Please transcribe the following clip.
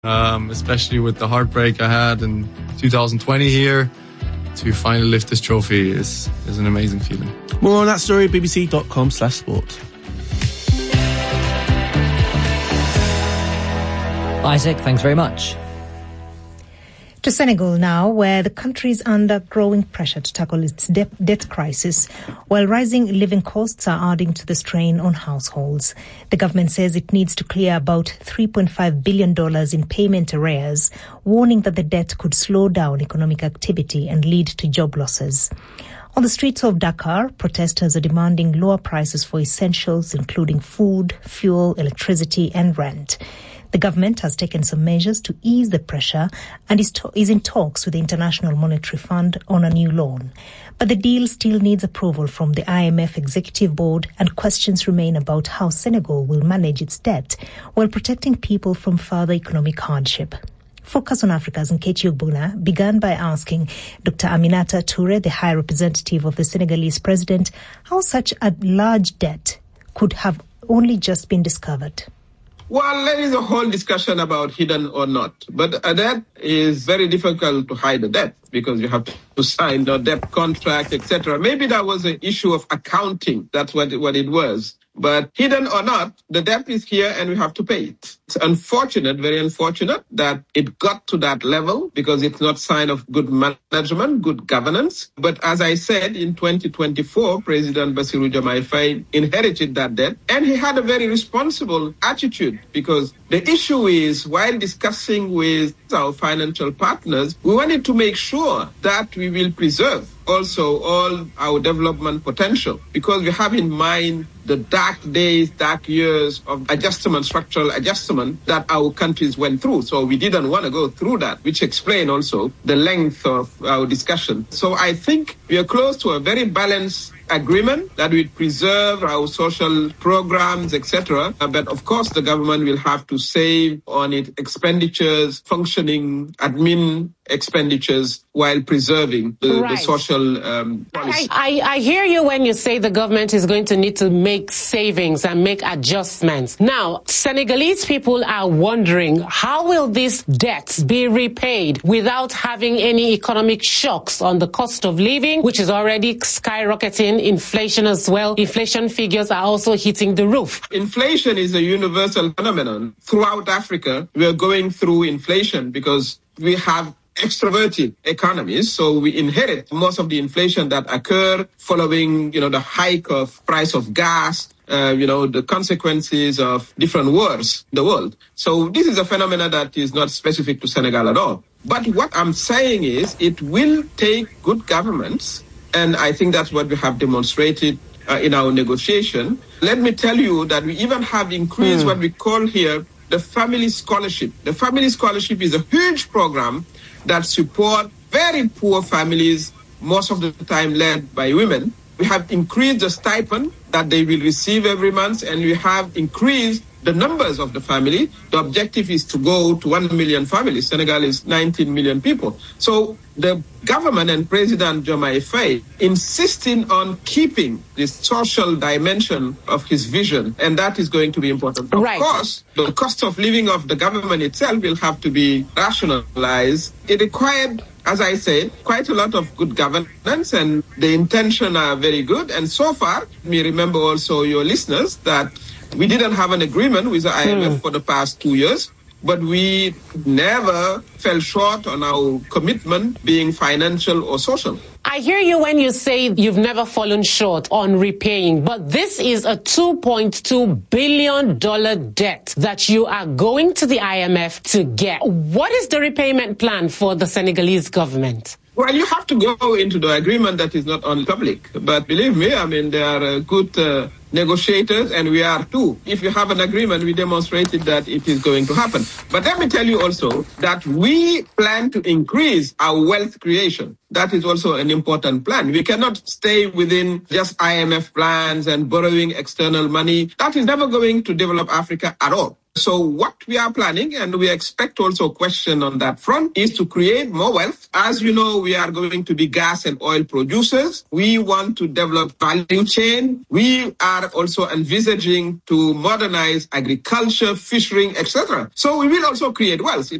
especially with the heartbreak I had in 2020 here. To finally lift this trophy is an amazing feeling. More on that story at bbc.com/sport. Isaac, thanks very much. To Senegal now, where the country is under growing pressure to tackle its debt crisis, while rising living costs are adding to the strain on households. The government says it needs to clear about $3.5 billion in payment arrears, warning that the debt could slow down economic activity and lead to job losses. On the streets of Dakar, protesters are demanding lower prices for essentials, including food, fuel, electricity and rent. The government has taken some measures to ease the pressure and is in talks with the International Monetary Fund on a new loan. But the deal still needs approval from the IMF Executive Board, and questions remain about how Senegal will manage its debt while protecting people from further economic hardship. Focus on Africa's Nkechi Ogbuna began by asking Dr. Aminata Toure, the High Representative of the Senegalese President, how such a large debt could have only just been discovered. Well, there is a whole discussion about hidden or not. But a debt is very difficult to hide a debt because you have to sign the debt contract, etc. Maybe that was an issue of accounting. That's what it was. But hidden or not, the debt is here and we have to pay it. It's unfortunate, very unfortunate that it got to that level because it's not sign of good management, good governance. But as I said, in 2024, President Bassirou Diomaye Faye inherited that debt and he had a very responsible attitude because the issue is while discussing with our financial partners, we wanted to make sure that we will preserve also all our development potential because we have in mind the dark days, dark years of adjustment, structural adjustment that our countries went through. So we didn't want to go through that, which explain also the length of our discussion. So I think we are close to a very balanced agreement that will preserve our social programs, etc. But of course, the government will have to save on its expenditures, functioning admin expenditures while preserving the social policy. I hear you when you say the government is going to need to make savings and make adjustments. Now, Senegalese people are wondering, how will these debts be repaid without having any economic shocks on the cost of living, which is already skyrocketing, inflation as well. Inflation figures are also hitting the roof. Inflation is a universal phenomenon. Throughout Africa, we are going through inflation because we have extroverted economies, so we inherit most of the inflation that occur following, the hike of price of gas, the consequences of different wars in the world. So this is a phenomenon that is not specific to Senegal at all. But what I'm saying is it will take good governments, and I think that's what we have demonstrated in our negotiation. Let me tell you that we even have increased what we call here the family scholarship. The family scholarship is a huge program that support very poor families, most of the time led by women. We have increased the stipend that they will receive every month, and we have increased the numbers of the family. The objective is to go to 1 million families. Senegal is 19 million people. So the government and President Diomaye Faye insisting on keeping this social dimension of his vision, and that is going to be important. Of course, the cost of living of the government itself will have to be rationalized. It required, as I said, quite a lot of good governance, and the intention are very good. And so far, me remember also your listeners that we didn't have an agreement with the IMF for the past 2 years, but we never fell short on our commitment, being financial or social. I hear you when you say you've never fallen short on repaying, but this is a $2.2 billion debt that you are going to the IMF to get. What is the repayment plan for the Senegalese government? Well, you have to go into the agreement that is not on public. But believe me, they are good negotiators, and we are too. If you have an agreement, we demonstrated that it is going to happen. But let me tell you also that we plan to increase our wealth creation. That is also an important plan. We cannot stay within just IMF plans and borrowing external money. That is never going to develop Africa at all. So what we are planning, and we expect also a question on that front, is to create more wealth. As you know, we are going to be gas and oil producers. We want to develop value chain. We are also envisaging to modernize agriculture, fishing, etc. So we will also create wealth.